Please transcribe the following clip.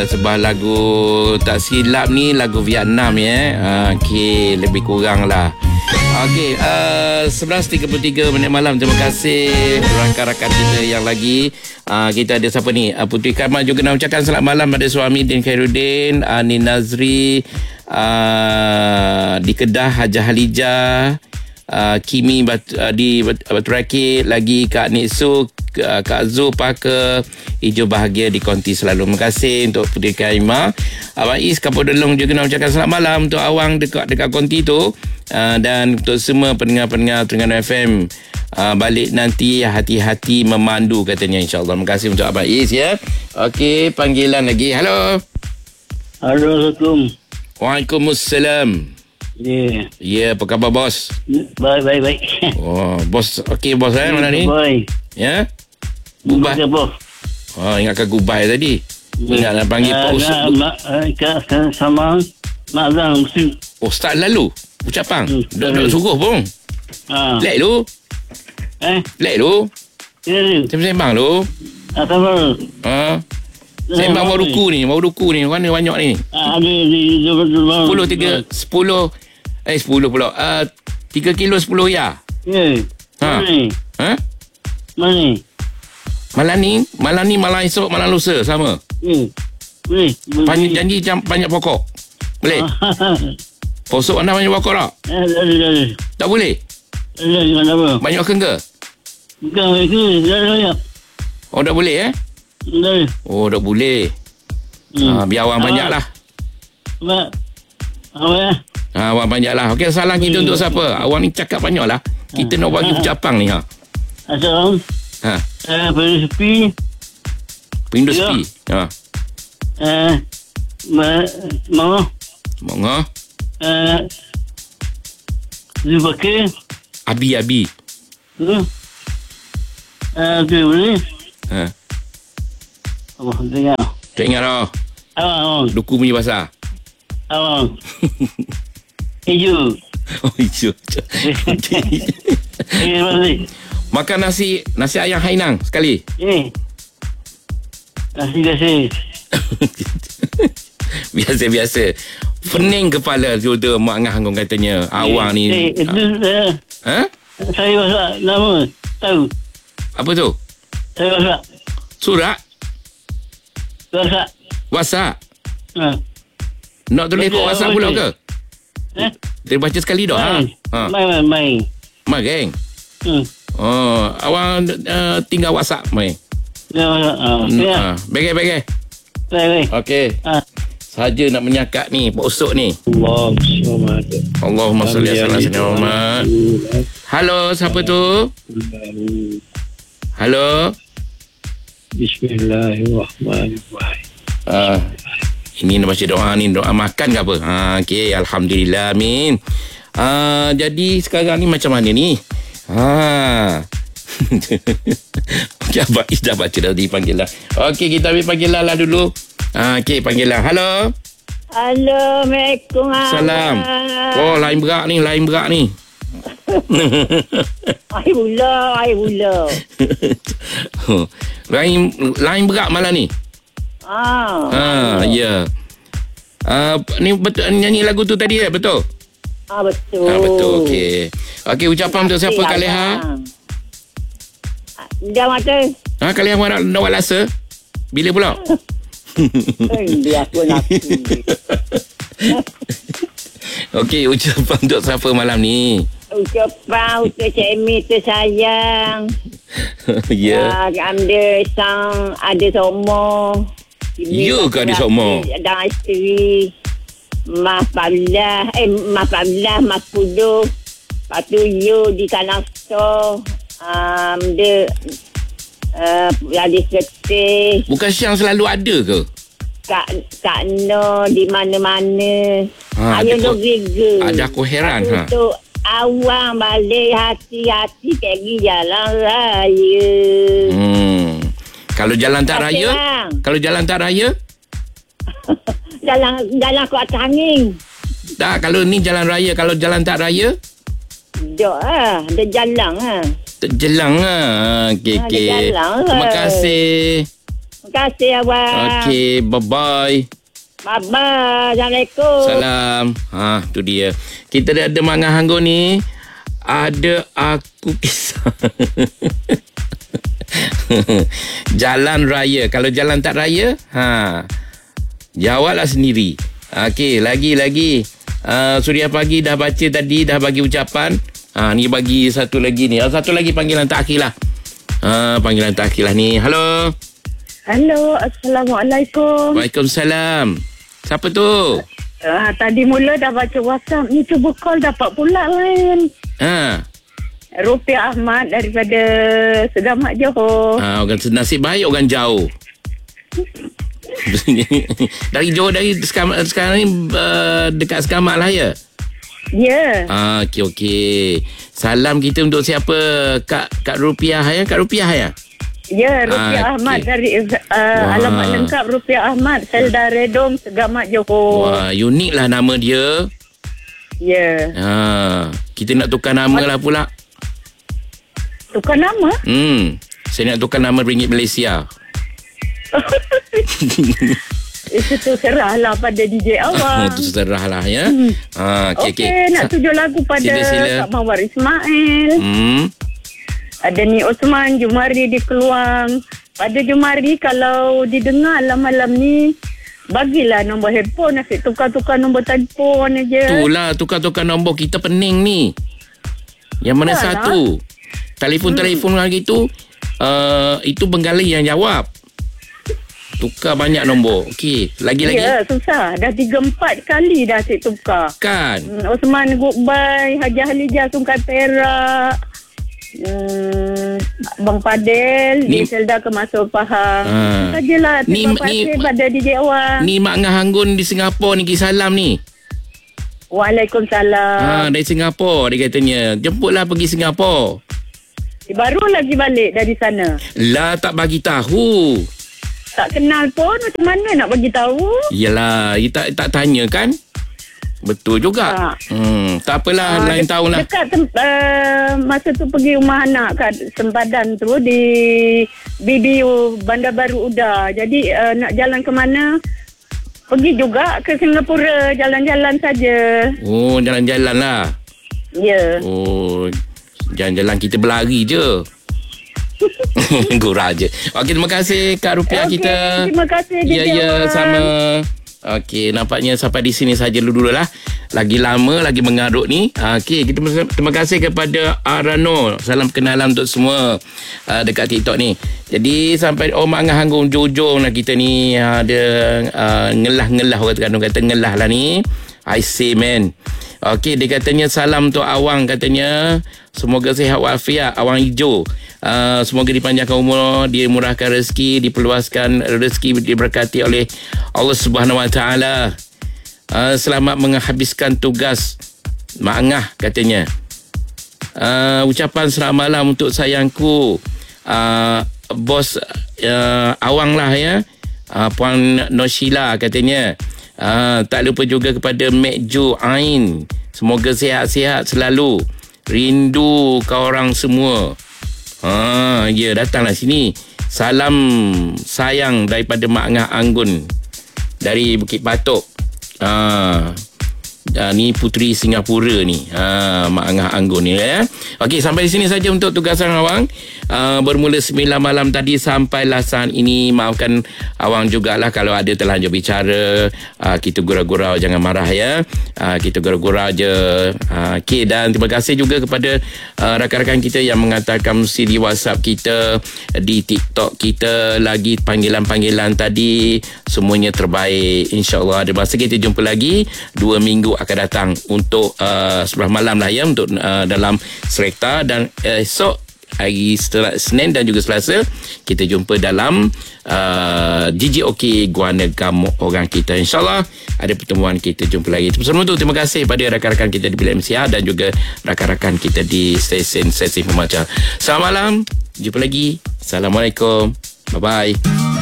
Sebuah lagu tak silap ni lagu Vietnam ya. Okey, lebih kurang lah. Okey, 11.33 minit malam. Terima kasih rakan-rakan kita yang lagi. Kita ada siapa ni? Putri Kamal juga nak ucapkan selamat malam pada suami Din Khairuddin, Ni Nazri, di Kedah Hajah Halijah, Kimi di Batu Rakit, lagi Kak Nitsu, Kak Zul Parker, hijau bahagia di konti selalu. Terima kasih untuk Putri Kaima. Abang Is Kapodolong juga nak ucapkan selamat malam untuk awang dekat konti tu, dan untuk semua pendengar-pendengar Terengganu FM. Balik nanti hati-hati memandu katanya, insyaAllah. Terima kasih untuk Abang Is ya. Okey, panggilan lagi. Halo. Assalamualaikum. Waalaikumsalam. Ya, apa khabar bos? Baik. Oh, bos. Okey bos mana ni? Baik. Ya? Gubah. Bos. Ingatkan Gubai tadi. Ingat nak panggil Pak Ustaz. Sama Mazang Muslim. Ustaz lalu. Ucapan. Dok suruh pun. Lek lu. Lek lu. Sembang lu. Sembang bawa ruku ni. Mana banyak ni? Ada di 10 pula. 3 kilo 10 ya. Malam ni, malam esok, malam lusa sama. Banyak janji banyak pokok. Boleh? Posok anda banyak pokok tak? Tak boleh? Banyak ke? Bukan. Oh, tak boleh Oh, tak boleh. Biar awang banyak lah. Awang banyak lah. Okey, salam kita untuk siapa? Awang ni cakap banyak lah. Kita nak bagi ucapan ni. Assalamualaikum. Pindu sepi. Mama. Zubakir. Abi. Boleh. Dengar. Tak ingat dah. Duku punya bahasa. Hijau. Oh, hijau. Makan nasi ayam Hainang sekali. Nasi. Biasa. Pening kepala jodoh mak ngah ngong katanya. Awang ni. Saya masak nama. Tahu. Apa tu? Saya masak. Surat? WhatsApp? Nak tulis kat WhatsApp pula ke? Dia baca sekali dah. Main. Geng? Awang tinggal WhatsApp main. Bagai. Okey. Saja nak menyakat ni Pak Usuk ni. Allahumma salli ala sayyidina Muhammad. Halo, siapa tu? Halo. Bismillahirrahmanirrahim. Ini nak baca doa ni, doa makan ke apa? Okey, alhamdulillah, amin. Jadi sekarang ni macam mana ni? Okey, Abang Is dah baca dah di panggilan. Okey, kita ambil panggilan lah dulu. Okey, panggilan. Halo. Assalamualaikum. Salam. Oh, lain berak ni. Air pula. Lain berak malam ni. Ya. Ni betul nyanyi lagu tu tadi betul? Betul. Betul. Okey, ucapan untuk siapa Kak Leha? Dia mata. Kak Leha nak buat lasa? Bila pula? Dia aku nak. Okey, ucapan untuk siapa malam ni? Ucapan untuk Cik Emi tersayang. Ya. Ambil sang ada semua. Ya ke ada semua? Dan isteri. Mas Pablah, Mas Puduh. Lepas tu you di Tanah Store. Dia Ladi Ketih. Bukan Syang selalu ada ke? Kak No di mana-mana. Ayo dok gigi. Ada aku heran. Untuk awang balik hati-hati pergi jalan raya. Kalau jalan tak raya? Kalau jalan tak raya? Jalan kuat angin. Tak, kalau ni jalan raya. Kalau jalan tak raya? Dok ada jalan Terjelang Okey. Terima kasih. kasih abang. Okey, bye-bye. Bye-bye. Assalamualaikum. Salam. Tu dia. Kita ada Mak Angah Anggun ni. Ada aku kisah. Jalan raya. Kalau jalan tak raya, jawablah sendiri. Okey, lagi. Suria Pagi dah baca tadi, dah bagi ucapan. Ni bagi satu lagi ni. Satu lagi panggilan terakhir lah. Panggilan terakhir lah ni. Halo. Halo, Assalamualaikum. Waalaikumsalam. Siapa tu? Tadi mula dah baca WhatsApp ni, cuba call dapat pula lain. Rupiah Ahmad daripada Segamat Johor. Orang nasib baik orang jauh. Dari Johor, dari sekarang ni dekat Segamat lah ya? Ya. Okey. Salam kita untuk siapa? Kak Rupiah ya? Kak Rupiah ya? Ya, Rupiah Ahmad dari alamat lengkap Rupiah Ahmad, Selda Redong, Segamat Johor. Wah, unik lah nama dia. Ya. Kita nak tukar nama lah pula. Tukar nama? Saya nak tukar nama ringgit Malaysia. Itu tu serahlah pada DJ awak. Itu serahlah ya. Okey. Nak tujuh lagu pada Sila. Kak Mawar Ismail. Ada ni Osman Jumari di Keluang. Pada Jumari, kalau didengar malam ni, bagilah nombor handphone. Asyik tukar-tukar nombor telefon aja. Itulah, tukar-tukar nombor. Kita pening ni. Yang mana satu? Telefon-telefon lagi tu, itu Bengali yang jawab. Tukar banyak nombor. Okey, lagi-lagi. Ya, susah. Dah 3-4 kali dah asyik tukar. Kan? Osman Goodbye, Haji Halijah Sungkai Perak. Bang Fadel di Selda Kemasur Pahang. Sajalah. Terima kasih pada DJ awak. Ni Mak Angah Anggun di Singapura ni, salam ni. Waalaikumsalam. Dari Singapura dia katanya. Jemputlah pergi Singapura. Baru lagi balik dari sana. Lah, tak bagi tahu. Tak kenal pun, macam mana nak bagi tahu? Yalah, tak tanya kan? Betul juga. Tak apalah, lain tahun lah. Dekat masa tu pergi rumah anak kat Sempadan tu di BBU Bandar Baru Uda. Jadi nak jalan ke mana? Pergi juga ke Singapura, jalan-jalan saja. Oh, jalan-jalan lah. Ya. Oh, jalan-jalan kita berlari je. Gurau je. Okey, terima kasih Kak Rupiah kita. Terima kasih. Ya, sama. Okey, nampaknya sampai di sini saja dulu lah. Lagi lama, lagi mengarut ni. Okey, kita terima kasih kepada Arano. Salam kenalan untuk semua dekat TikTok ni. Jadi sampai Mak Angah Anggun hujung lah kita ni ada ngelah-ngelah, orang kata ngelah lah ni. I say man. Okey, dia katanya salam untuk Awang katanya. Semoga sihat walafiat Awang Hijau. Semoga dipanjangkan umur, dimurahkan rezeki, diperluaskan rezeki, diberkati oleh Allah Subhanahu Wa Taala. Selamat menghabiskan tugas Mak Angah katanya. Ucapan selamat malam untuk sayangku bos Awang lah ya, Puan Noshila katanya. Tak lupa juga kepada Mek Ju Ain. Semoga sihat-sihat selalu. Rindu kau orang semua. Ya, datanglah sini. Salam sayang daripada Mak Angah Anggun dari Bukit Batok. Ni puteri Singapura ni, Mak Angah Anggun ni ya. Okey, sampai di sini saja untuk tugasan Awang. Bermula 9 malam tadi sampailah saat ini. Maafkan Awang jugalah kalau ada terlanjur bicara. Kita gurau-gurau, jangan marah ya. Kita gurau-gurau je. Okey, dan terima kasih juga kepada rakan-rakan kita yang mengatakan di WhatsApp kita, di TikTok kita, lagi panggilan-panggilan tadi. Semuanya terbaik. InsyaAllah ada masa kita jumpa lagi 2 minggu akan datang untuk 11 malam lah ya, untuk dalam Serekta. Dan esok hari Senin dan juga Selasa kita jumpa dalam GGOK Guana Gamuk orang kita. InsyaAllah ada pertemuan, kita jumpa lagi. Sebelum itu terima kasih pada rakan-rakan kita di Bilik MCR dan juga rakan-rakan kita di stesen-stesen pembaca. Selamat malam, jumpa lagi. Assalamualaikum, bye bye.